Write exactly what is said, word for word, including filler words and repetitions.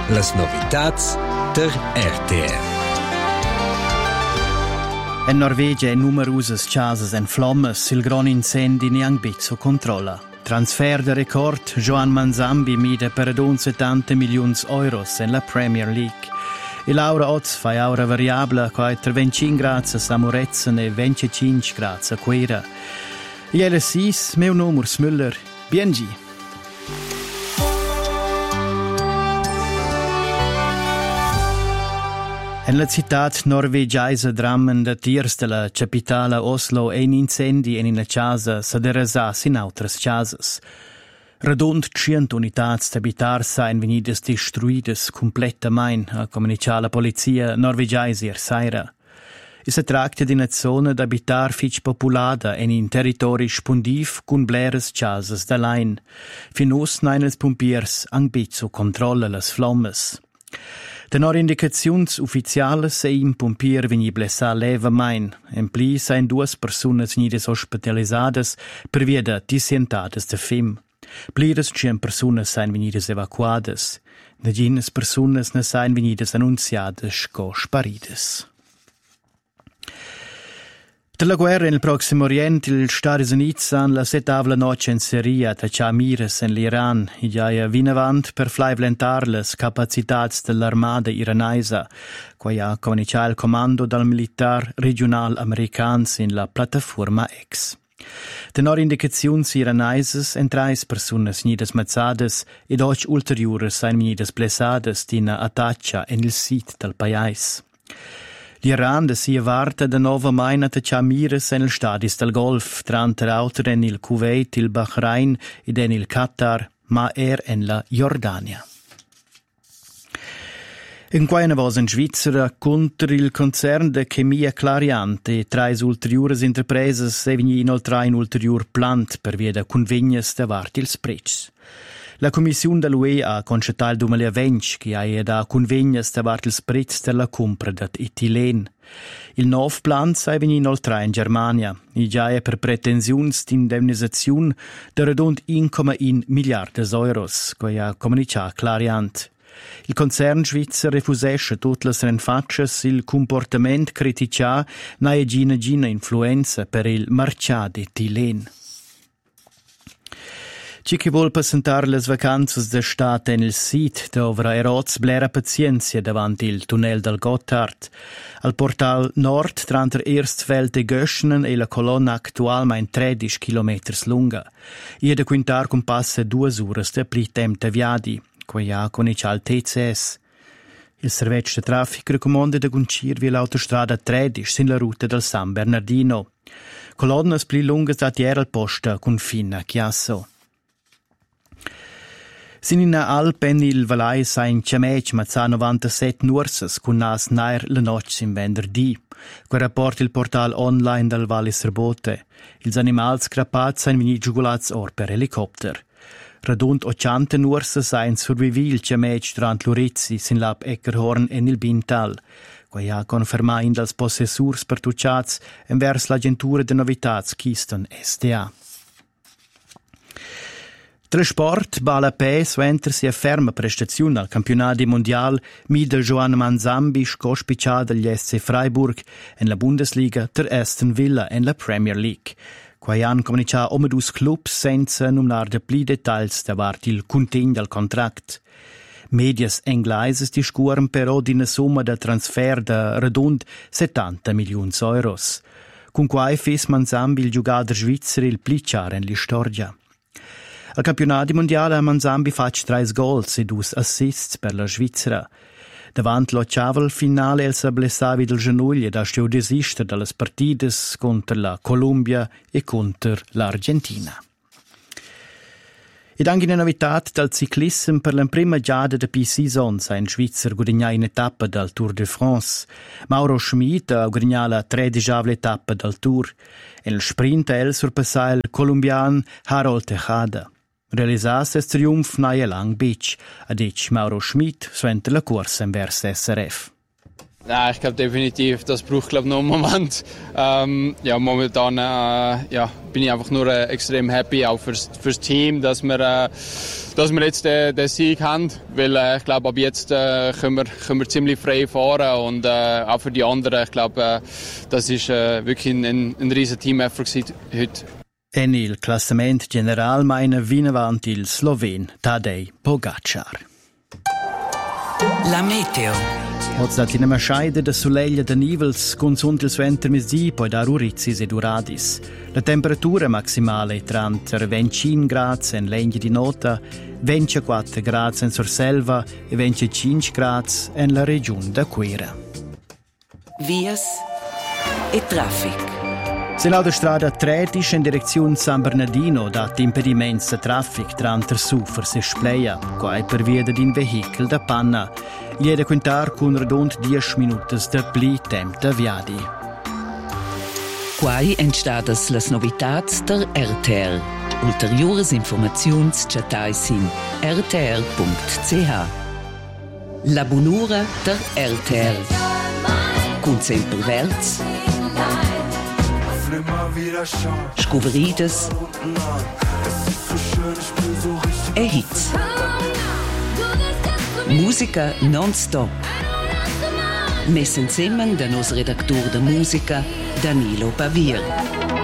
Las novitats der R T R. In Norvegia numerose casas en flammes, il gran incendi neanche bezzo controlla. Transfer de record, Joan Manzambi mide per settanta milioni di euro in la Premier League. E Laura Oz fa aura variabile, qua tra venticinque gradi a Murezzen e venticinque gradi a Quera. E elle sis, meu nome è Müller, biengi. In la città norvegiaise Drammen da tiers della capitale Oslo ein incendi in una casa s'aderasas in altres casas. Radund cient unitats d'habitar sain venidas destruidas completamente, a comunicar la polizia norvegiaise ier saira. E si tracta di una zona d'habitar fich popolada in un territori spundiv cun bleres casas da lain. Finus nein els pompiers angbezzo controlla las flammes. Tenor indicaziuns ufficiales e un pompier vegni blessà leva main, en pli sain duas personas venidas hospitalizadas per via de disientades de fem. Pliras cien personas sain venidas evacuadas. Neginas personas ne sain venidas annunziadas co sparidas. Della guerra nel Prossimo Oriente, il Stati Uniti hanno la settavla noce in Siria da Chamires in l'Iran e già vin avant per flaivlentar le capacità dell'armata iranese, qua ha comunicato il comando dal militar regional americano in la piattaforma X. Tenor indicazioni iraneses en trais personas nidas mazzades ed och ulteriores sain nidas blessades d'ina attaccia en il sit del paese. L'Iran da sia varta da nova maina da Chamires en il stadis del Golf, tranter auter en il Kuwait, il Bahrain ed en il Qatar, ma er en la Jordania. In quaina vos in Svizzera, contro il concern de Chemia Clariant e trais ulteriores interpreses se vigni inoltre un ulterior plant per via da convegnas da vart il sprecs. La Commissione dell'U E ha concettato il duemilaventi che ha da convegnas da vart il sprezz della compra d'etilen. Il nuovo plan sei vegni inoltre in Germania e già è per pretensioni di indemnizzazione da redond uno virgola uno miliardi di euro, che ha comunicato Clariant. Il concern svizzer refusesce tutte le renfaccias il comportamento criticà na e gina gina influenza per il marcià d'etilen. Ci chi vuol passare le vacanze d'estate nel sit dovrà eroz blera pazienza davanti il tunnel del Gotthard. Al portal nord tra il Erstfeld de Göschenen e la colonna attualmente tredici chilometri lunga. E da quintar con passa due ore de pritem de viadi, qua ha con il T C S. Il servizio de traffico raccomanda da guncirvi l'autostrada tredici in la ruta del San Bernardino. Colonne più lunghe da tiera al posta con fina chiasso. Sin in Alpen il Valais sa in Ciamec mazza novantasette nursas con nas nair le noc in venerdì. Quel rapport il portal online del Valle Serbote. Ils animals crapats sain vini giugulats or per helicopter. Radund ottanta nursas sain survivi il Ciamec durant l'Urizzi sin l'ap Eckerhorn en il Bintal. Quai ha conferma in dels possessurs pertucciats envers l'agentura de novitats Keystone S D A. Trasport bala pe suenter si afferma prestazione al campionato mondiale mida Joan Manzambi scospiccia degli S C Freiburg en la Bundesliga ter Aston Villa en la Premier League. Quai han comincia omedus clubs senza numnar de pli dettagls davart il contegn del contract. Medias englaises discuoren però di una somma de transfer de redund settanta milioni di euro. Con quai fes Manzambi il giocatore svizzer il plicciar en l'istoria. Al campionato mondiale a Manzambi fac tre gols e due assists per la Svizzera. Davant l'ottavel finale el sa blessavi del genull ed ha steu desistere dalle partides contro la Colombia e contro l'Argentina. Ed anche in novità del ciclismo per la prima giada de pi season sa in Svizzera guadagna in etappa del Tour de France. Mauro Schmid ha guadagnato la tredicesima etappa del Tour. E nel sprint el surpassa il colombiano Harold Tejada. Realisasse il triumph naie Long Beach, a dic Mauro Schmid suente la corsa in vers S R F. Ja, ich glaube definitiv, das braucht glaube noch einen Moment. Ähm, ja, momentan äh, ja, bin ich einfach nur äh, extrem happy, auch fürs, fürs Team, dass wir, äh, dass wir jetzt den, den Sieg haben. Weil äh, ich glaube, ab jetzt äh, können, wir, können wir ziemlich frei fahren und äh, auch für die anderen, ich glaube, äh, das ist äh, wirklich ein, ein, ein riesen Team-Effort heute. En il classament general maina vinavant il Sloven Tadej Pogačar. La meteo. Oggi in una scheide de soleglia de nivels consont il suenter misdi poi da rurizis ed uradis. La temperatura maximale tra venticinque gradi en legna di nota, ventiquattro gradi in Surselva e venticinque gradi en la regione da Quera. Vias e traffic. Se l'autostrada tredici in direzione San Bernardino dat impediments de traffic tra Tersuffer se Spleia, quai per via d'un vehicle da panna. Gli è da contar con redond dieci minuti de pli temp da viadi. Quai entstadas las novitats der R T R. Ulteriores informaziuns chatais sin r t r punct c h. La bunura der R T R. Cun sempre verts. Scuverides e hits. Musica non-stop. Messen zusammen der nos Redaktor der Musica Danilo Bavier.